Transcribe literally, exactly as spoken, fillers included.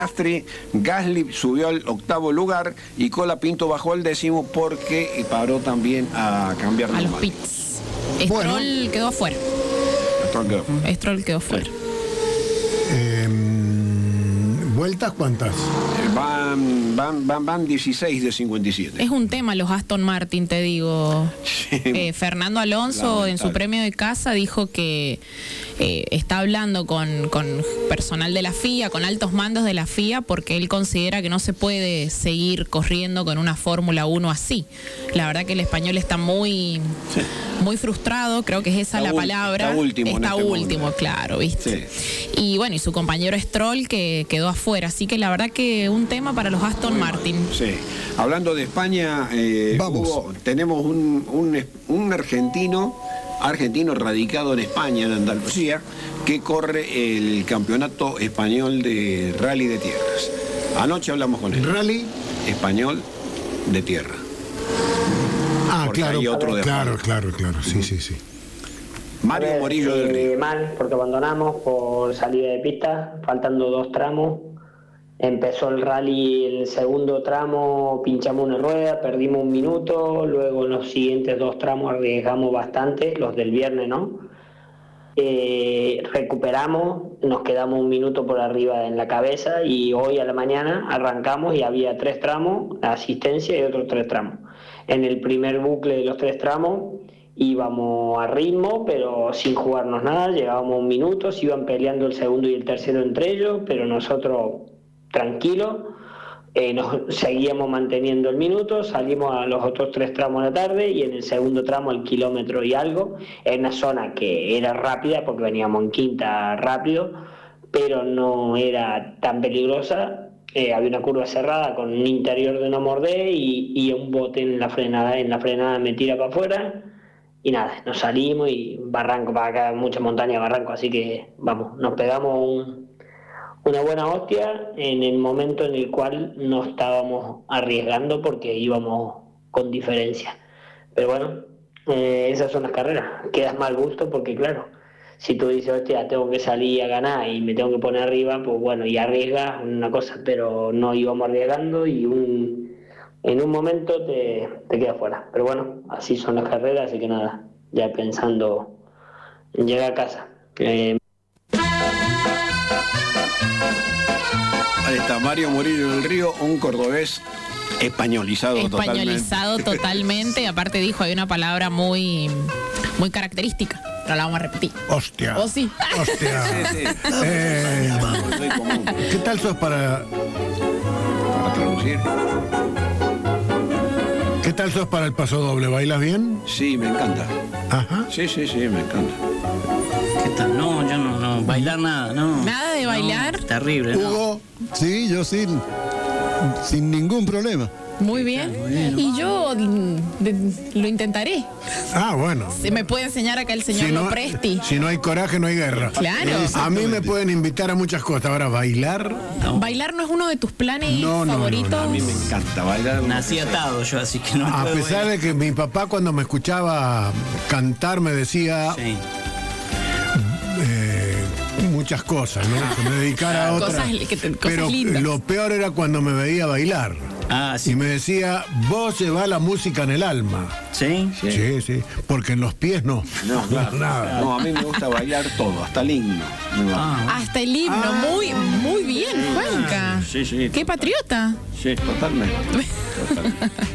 Piastri, Gasly subió al octavo lugar y Colapinto bajó al décimo porque paró también a cambiar de A los neumático. pits. Bueno. Stroll quedó afuera. Stroll quedó. Stroll quedó afuera. Eh, ¿Vueltas cuántas? Van, van, van, van dieciséis de cincuenta y siete. Es un tema los Aston Martin, te digo. Sí. Eh, Fernando Alonso Lamentable. en su premio de casa dijo que eh, está hablando con, con personal de la F I A, con altos mandos de la F I A, porque él considera que no se puede seguir corriendo con una Fórmula uno así. La verdad que el español está muy, Sí. muy frustrado, creo que es esa Está la ul- palabra. está último en Está este último, momento. claro, ¿viste? Y bueno, y su compañero Stroll que quedó afuera, así que la verdad que un tema para los Aston Martin. Sí. Hablando de España, eh, Vamos. Hugo, tenemos un, un, un argentino, argentino radicado en España, en Andalucía, que corre el campeonato español de rally de tierras. Anoche hablamos con él. ¿Rally? Español de tierra. Ah, Porque claro. hay otro de claro, asfalto. claro, claro. Sí, sí, sí. Mario A ver, Morillo del eh, Río. Mal, porque abandonamos por salida de pista, faltando dos tramos. Empezó el rally, el segundo tramo pinchamos una rueda, perdimos un minuto, luego en los siguientes dos tramos arriesgamos bastante, los del viernes, ¿no? Eh, recuperamos, nos quedamos un minuto por arriba en la cabeza y hoy a la mañana arrancamos y había tres tramos, asistencia y otros tres tramos. En el primer bucle de los tres tramos íbamos a ritmo, pero sin jugarnos nada, llegábamos un minuto, se iban peleando el segundo y el tercero entre ellos, pero nosotros tranquilos, eh, nos seguíamos manteniendo el minuto, salimos a los otros tres tramos de la tarde y en el segundo tramo, el kilómetro y algo, en una zona que era rápida, porque veníamos en quinta rápido, pero no era tan peligrosa. Eh, había una curva cerrada con un interior de no morder y, y un bote en la frenada, en la frenada me tira para afuera. Y nada, nos salimos y barranco, para acá mucha montaña, barranco, así que vamos, nos pegamos un, una buena hostia en el momento en el cual no estábamos arriesgando porque íbamos con diferencia. Pero bueno, eh, esas son las carreras, quedas mal gusto porque claro, si tú dices, hostia, tengo que salir a ganar y me tengo que poner arriba, pues bueno, y arriesgas una cosa, pero no íbamos arriesgando y un... en un momento te, te queda fuera. Pero bueno, así son las carreras, así que nada, ya pensando en llegar a casa. Eh, Ahí está Mario Morillo del Río, un cordobés españolizado, Españolizado totalmente. totalmente. Aparte dijo, hay una palabra muy, muy característica. No la vamos a repetir. Hostia. ¿O sí? Hostia. Sí, sí. Eh, Soy común ¿Qué tal sos para... para traducir. ¿Qué tal sos para el paso doble? ¿Bailas bien? Sí, me encanta. Ajá. Sí, sí, sí, me encanta. ¿Qué tal? No, yo no, no, bailar nada, no. ¿Nada de No, bailar? terrible, no. Hugo, sí, yo sin, sin ningún problema. Muy bien. Y yo mm, de- lo intentaré. Ah, bueno. Se me puede enseñar acá el señor Si no, Lopresti. si no hay coraje, no hay guerra. Claro. A mí me pueden invitar a muchas cosas. Ahora, bailar... No. ¿Bailar no es uno de tus planes No, no, no, favoritos? no, A mí me encanta bailar. Nací atado yo, así que no A puedo pesar bailar. de que mi papá cuando me escuchaba cantar me decía Sí. eh, muchas cosas, ¿no? Que me dedicara a otras. Cosas que te- cosas Pero lindas. lo peor era cuando me veía bailar. Ah, Y sí. me decía, vos llevás la música en el alma. ¿Sí? Sí. Sí, sí, porque en los pies no. No, claro. Nada. No, a mí me gusta bailar todo, hasta el himno. Me va. Ah, Hasta el himno. Ah. Muy, muy bien, Juanca. Sí, sí. Qué patriota. Sí, totalmente. totalmente.